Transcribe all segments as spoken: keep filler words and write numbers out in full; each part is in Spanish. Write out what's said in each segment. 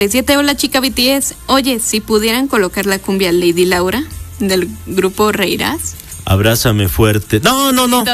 siete, hola chica B T S. Oye, si pudieran colocar la cumbia Lady Laura del grupo Reirás. Abrázame fuerte. No, no, no.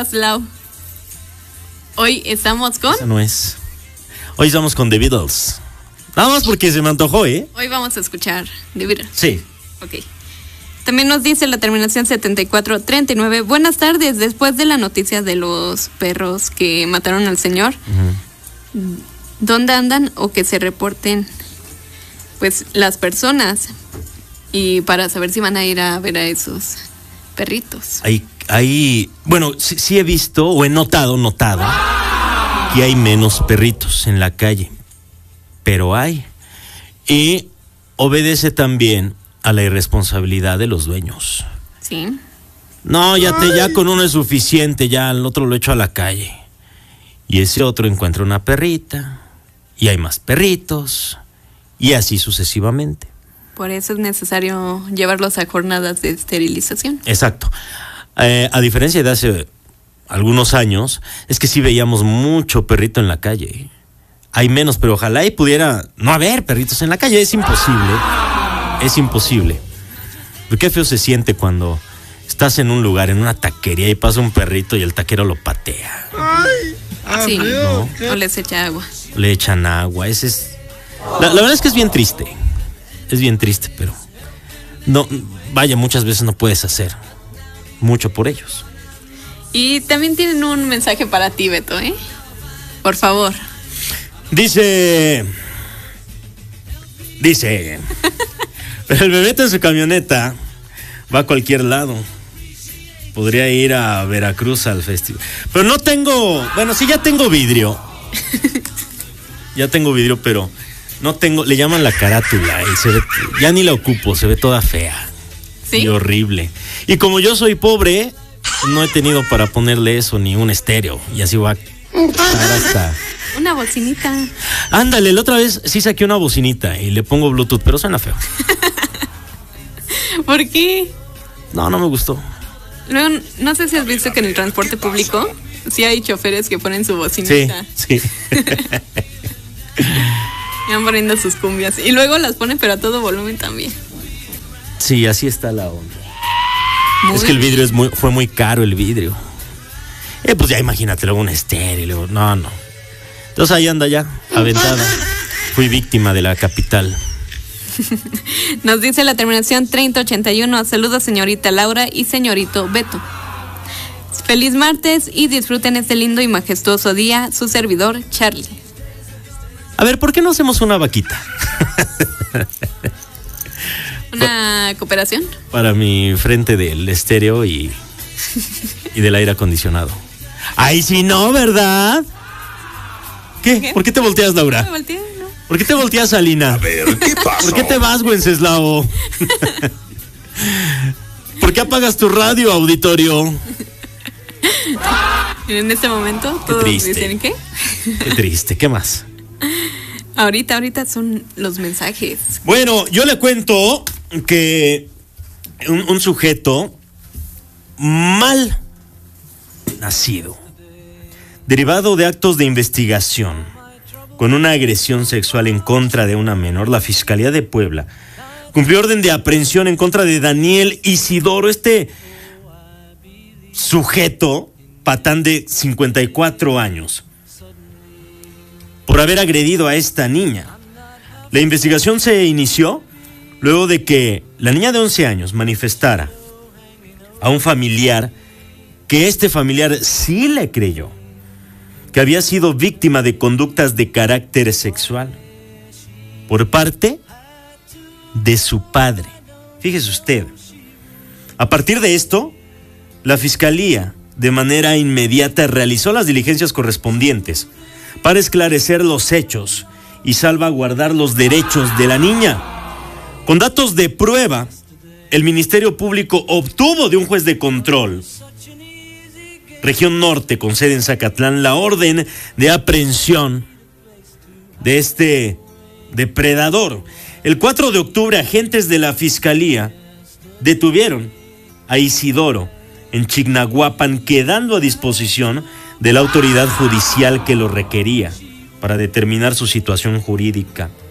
Hoy estamos con. Esa no es. Hoy estamos con The Beatles. Nada más porque se me antojó, ¿eh? Hoy vamos a escuchar The Beatles. Sí. Ok. También nos dice la terminación setenta y cuatro treinta y nueve. Buenas tardes. Después de la noticia de los perros que mataron al señor, uh-huh. ¿dónde andan o que se reporten? Pues las personas, y para saber si van a ir a ver a esos perritos. Hay, hay, bueno, sí, sí he visto o he notado, notado que hay menos perritos en la calle, pero hay. Y obedece también a la irresponsabilidad de los dueños. Sí. No, ya te, ya con uno es suficiente, ya el otro lo echo a la calle. Y ese otro encuentra una perrita, y hay más perritos. Y así sucesivamente. Por eso es necesario llevarlos a jornadas de esterilización. Exacto. Eh, a diferencia de hace algunos años, es que sí veíamos mucho perrito en la calle. Hay menos, pero ojalá y pudiera no haber perritos en la calle. Es imposible. Es imposible. Pero qué feo se siente cuando estás en un lugar, en una taquería, y pasa un perrito y el taquero lo patea. Ay, sí, ¿no? O les echa agua. Le echan agua. Ese es... La, la verdad es que es bien triste, es bien triste, pero no, vaya, muchas veces no puedes hacer mucho por ellos. Y también tienen un mensaje para ti, Beto, ¿eh? Por favor. Dice, dice, pero el Bebeto en su camioneta va a cualquier lado. Podría ir a Veracruz al festival, pero no tengo, bueno, sí ya tengo vidrio, ya tengo vidrio, pero no tengo, le llaman la carátula y se ve, ya ni la ocupo, se ve toda fea. ¿Sí? Y horrible. Y como yo soy pobre, no he tenido para ponerle eso, ni un estéreo. Y así va a estar hasta... Una bocinita. Ándale, la otra vez sí saqué una bocinita y le pongo Bluetooth, pero suena feo. ¿Por qué? No, no me gustó. No, no sé si has visto que en el transporte público sí hay choferes que ponen su bocinita. Sí, sí. Van poniendo sus cumbias. Y luego las ponen, pero a todo volumen también. Sí, así está la onda. Muy es que el vidrio es muy, fue muy caro el vidrio. Eh, pues ya imagínate, luego un estéreo. No, no. Entonces ahí anda ya, aventada. Fui víctima de la capital. Nos dice la terminación treinta ochenta y uno. Saludos señorita Laura y señorito Beto. Feliz martes y disfruten este lindo y majestuoso día. Su servidor, Charlie. A ver, ¿por qué no hacemos una vaquita? ¿Una cooperación? Para mi frente del estéreo y, y del aire acondicionado. ¡Ay, si no, ¿verdad? ¿Qué? ¿Qué? ¿Por qué te volteas, Laura? No me volteé, no. ¿Por qué te volteas, Alina? A ver, ¿qué pasó? ¿Por qué te vas, Wenceslao? ¿Por qué apagas tu radio, auditorio? En este momento todos dicen ¿qué? Qué triste, ¿qué más? Ahorita, ahorita son los mensajes. Bueno, yo le cuento que un, un sujeto mal nacido, derivado de actos de investigación con una agresión sexual en contra de una menor, la Fiscalía de Puebla cumplió orden de aprehensión en contra de Daniel Isidoro, este sujeto patán de cincuenta y cuatro años, por haber agredido a esta niña. La investigación se inició luego de que la niña de once años manifestara a un familiar que este familiar sí le creyó que había sido víctima de conductas de carácter sexual por parte de su padre. Fíjese usted. A partir de esto, la Fiscalía de manera inmediata realizó las diligencias correspondientes para esclarecer los hechos y salvaguardar los derechos de la niña. Con datos de prueba, el Ministerio Público obtuvo de un juez de control, Región Norte, con sede en Zacatlán, la orden de aprehensión de este depredador. El cuatro de octubre, agentes de la Fiscalía detuvieron a Isidoro en Chignahuapan, quedando a disposición de la autoridad judicial que lo requería para determinar su situación jurídica.